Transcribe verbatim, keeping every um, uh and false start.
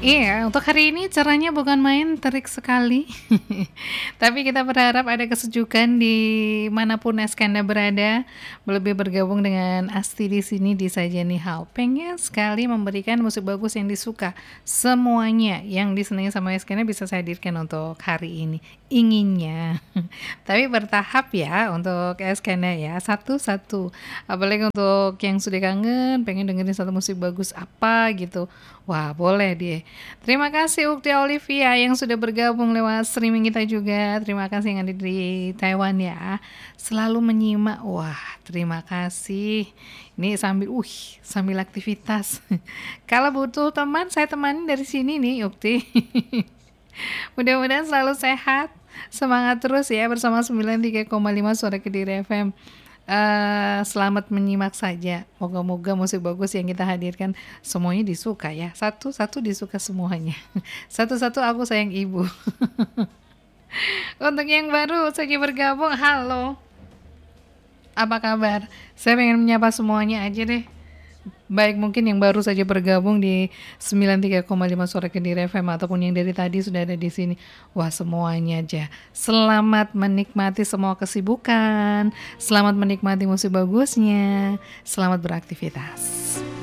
Iya, untuk hari ini caranya bukan main, terik sekali. Tapi kita berharap ada kesejukan di manapun Askanda berada, lebih bergabung dengan Asti di sini di Saja Nih Hao. Pengen sekali memberikan musik bagus yang disuka. Semuanya yang disenangi sama Askanda bisa saya hadirkan untuk hari ini. Inginnya. Tapi bertahap ya untuk Askanda ya, satu-satu. Apalagi untuk yang sudah kangen, pengen dengerin satu musik bagus apa gitu. Wah, boleh deh. Terima kasih Ukti Olivia yang sudah bergabung lewat streaming kita juga. Terima kasih yang ada di Taiwan ya. Selalu menyimak. Wah, terima kasih. Ini sambil uh, sambil aktivitas. Kalau butuh teman, saya temani dari sini nih, Ukti. Mudah-mudahan selalu sehat. Semangat terus ya bersama sembilan puluh tiga koma lima Suara Kediri F M. Eh, selamat menyimak saja. Moga-moga musik bagus yang kita hadirkan semuanya disuka ya. Satu-satu disuka semuanya. Satu-satu aku sayang ibu. Untuk yang baru saja bergabung, halo. Apa kabar? Saya pengen menyapa semuanya aja deh. Baik mungkin yang baru saja bergabung di sembilan puluh tiga koma lima Suara Kediri F M ataupun yang dari tadi sudah ada di sini. Wah, semuanya aja. Selamat menikmati semua kesibukan. Selamat menikmati musik bagusnya. Selamat beraktivitas.